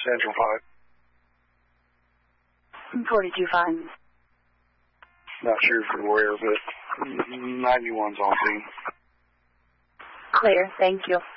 Central 5. 42-5. Not sure if you're aware, but 91's on scene. Clear, thank you.